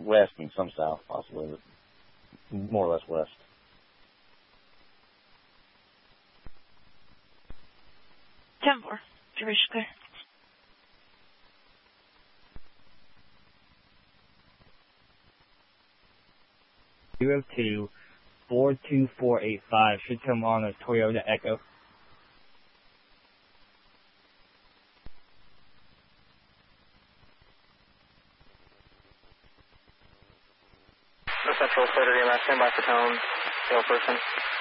west and some south, possibly, but more or less west. Ten-4. Duration clear. Zero 2 42485 should come on a Toyota Echo. Central Slater EMS, stand by for tone, salesperson.